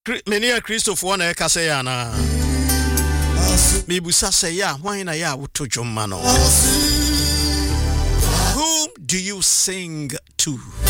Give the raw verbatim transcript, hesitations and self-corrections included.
many a Christopher na eka say ana me busa say ya why na ya woto dwom ma no. Whom do you sing to?